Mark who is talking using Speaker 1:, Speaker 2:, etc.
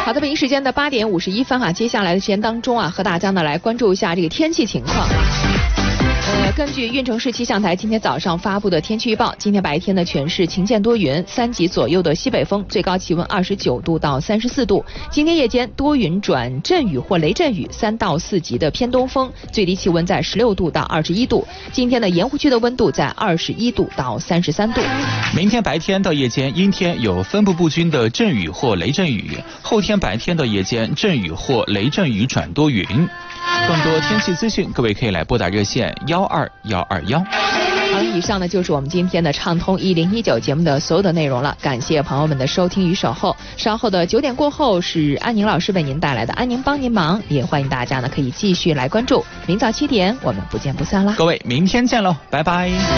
Speaker 1: 好的，北京时间的8点51分啊，接下来的时间当中啊，和大家呢来关注一下这个天气情况。根据运城市气象台今天早上发布的天气预报，今天白天呢全市晴间多云，3级左右的西北风，最高气温29度到34度。今天夜间多云转阵雨或雷阵雨，3到4级的偏东风，最低气温在16度到21度。今天的盐湖区的温度在21度到33度。
Speaker 2: 明天白天到夜间阴天，有分布不均的阵雨或雷阵雨；后天白天到夜间阵雨或雷阵雨转多云。更多天气资讯，各位可以来拨打热线12121。
Speaker 1: 好了，以上呢就是我们今天的畅通1019节目的所有的内容了，感谢朋友们的收听与守候。稍后的9点过后是安宁老师为您带来的安宁帮您忙，也欢迎大家呢可以继续来关注。明早7点我们不见不散啦。
Speaker 2: 各位明天见喽，拜拜。